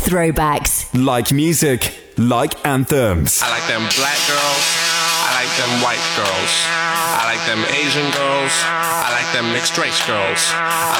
Throwbacks. Like music, like anthems. I like them black girls. I like them white girls. I like them Asian girls. I like them mixed race girls. I